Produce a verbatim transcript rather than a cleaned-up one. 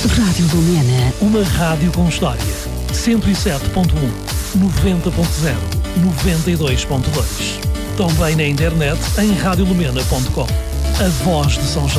Rádio Lumena. Uma rádio com história. cento e sete ponto um, noventa ponto zero, noventa e dois ponto dois. Também na internet em rádio lumena ponto com. A voz de São João.